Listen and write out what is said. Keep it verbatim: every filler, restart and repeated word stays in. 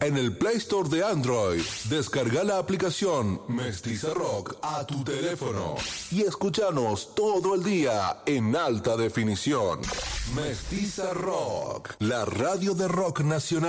en el Play Store de Android. Descarga la aplicación Mestiza Rock a tu teléfono y escúchanos todo el día en alta definición. Mestiza Rock, la radio de rock nacional.